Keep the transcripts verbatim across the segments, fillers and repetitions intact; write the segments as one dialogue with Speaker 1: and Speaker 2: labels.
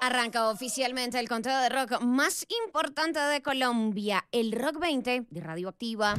Speaker 1: Arranca oficialmente el conteo de rock más importante de Colombia, el Rock veinte de Radioactiva.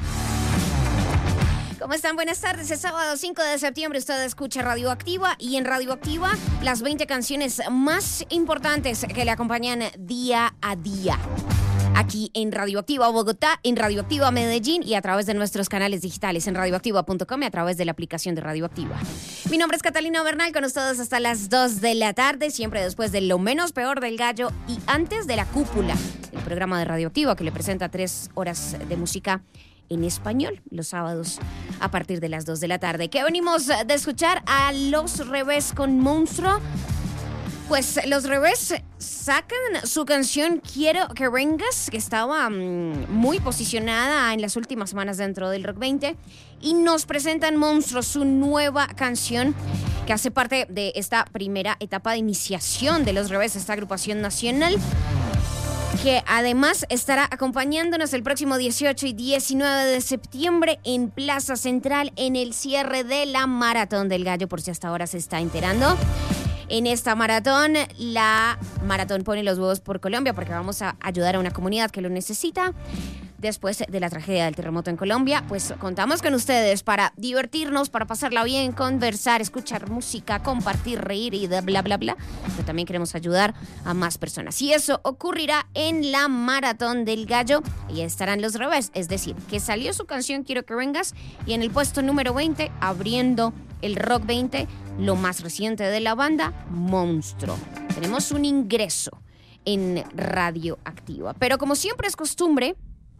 Speaker 1: ¿Cómo están? Buenas tardes. Es sábado cinco de septiembre. Usted escucha Radioactiva y en Radioactiva las veinte canciones más importantes que le acompañan día a día. Aquí en Radioactiva Bogotá, en Radioactiva Medellín y a través de nuestros canales digitales en radioactiva punto com y a través de la aplicación de Radioactiva. Mi nombre es Catalina Bernal, con ustedes hasta las dos de la tarde, siempre después de Lo Menos Peor del Gallo y antes de La Cúpula, el programa de Radioactiva que le presenta tres horas de música en español los sábados a partir de las dos de la tarde. ¿Qué venimos de escuchar? A Los Revés con Monstruo. Pues Los Revés sacan su canción Quiero que vengas, que estaba mmm, muy posicionada en las últimas semanas dentro del Rock veinte, y nos presentan Monstruo, su nueva canción que hace parte de esta primera etapa de iniciación de Los Revés, esta agrupación nacional, que además estará acompañándonos el próximo dieciocho y diecinueve de septiembre en Plaza Central en el cierre de la Maratón del Gallo, por si hasta ahora se está enterando. En esta maratón, la maratón pone los huevos por Colombia porque vamos a ayudar a una comunidad que lo necesita. Después de la tragedia del terremoto en Colombia, pues contamos con ustedes para divertirnos, para pasarla bien, conversar, escuchar música, compartir, reír y de bla, bla, bla. Pero también queremos ayudar a más personas. Y eso ocurrirá en la Maratón del Gallo. Y estarán Los Revés, es decir, que salió su canción Quiero que vengas y en el puesto número veinte, abriendo el Rock veinte, lo más reciente de la banda, Monstruo. Tenemos un ingreso en Radioactiva. Pero como siempre es costumbre,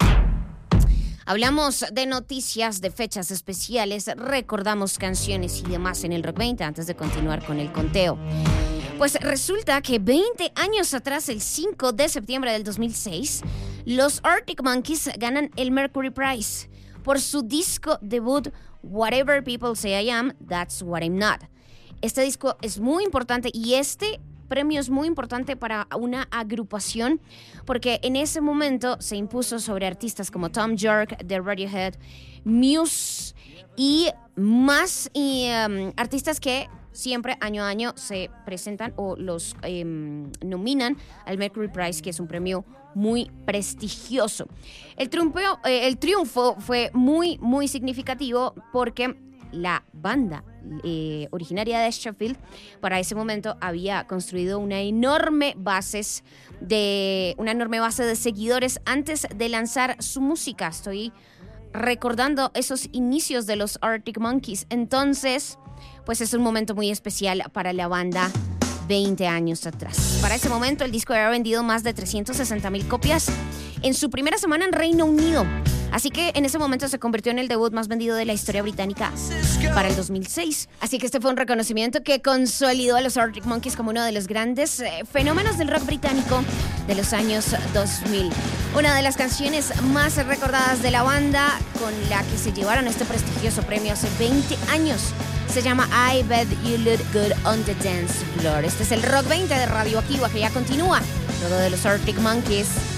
Speaker 1: hablamos de noticias, de fechas especiales, recordamos canciones y demás en el Rock veinte antes de continuar con el conteo. Pues resulta que veinte años atrás, el cinco de septiembre del dos mil seis, los Arctic Monkeys ganan el Mercury Prize por su disco debut Whatever People Say I Am, That's What I'm Not. Este disco es muy importante y este premio es muy importante para una agrupación porque en ese momento se impuso sobre artistas como Tom York, de Radiohead, Muse y más y, um, artistas que siempre año a año se presentan o los eh, nominan al Mercury Prize, que es un premio muy prestigioso. El triunfo, eh, el triunfo fue muy, muy significativo porque la banda eh, originaria de Sheffield para ese momento había construido una enorme bases de una enorme base de seguidores antes de lanzar su música. Estoy recordando esos inicios de los Arctic Monkeys. Entonces, pues es un momento muy especial para la banda veinte años atrás. Para ese momento el disco había vendido más de trescientas sesenta mil copias en su primera semana en Reino Unido. Así que en ese momento se convirtió en el debut más vendido de la historia británica para el dos mil seis. Así que este fue un reconocimiento que consolidó a los Arctic Monkeys como uno de los grandes eh, fenómenos del rock británico de los años dos mil. Una de las canciones más recordadas de la banda con la que se llevaron este prestigioso premio hace veinte años se llama I Bet You Look Good on the Dance Floor. Este es el Rock veinte de Radioactiva que ya continúa, luego de los Arctic Monkeys.